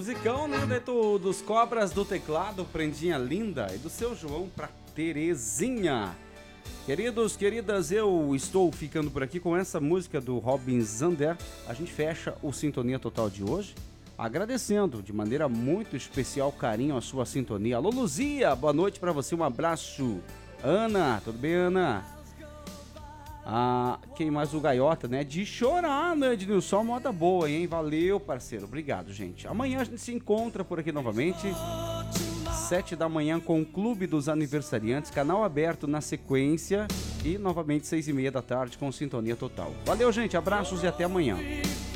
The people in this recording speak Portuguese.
Musicão, né? Dos Cobras do Teclado, Prendinha Linda, e do seu João pra Terezinha. Queridos, queridas, eu estou ficando por aqui com essa música do Robin Zander. A gente fecha o Sintonia Total de hoje, agradecendo de maneira muito especial carinho a sua sintonia. Alô, Luzia, boa noite pra você, um abraço. Ana, tudo bem, Ana? Quem mais? O Gaiota, né? De chorar, né, Ednilson? Só moda boa, hein? Valeu, parceiro. Obrigado, gente. Amanhã a gente se encontra por aqui novamente, 7 da manhã, com o Clube dos Aniversariantes, canal aberto na sequência, e novamente 6:30 da tarde com Sintonia Total. Valeu, gente. Abraços e até amanhã.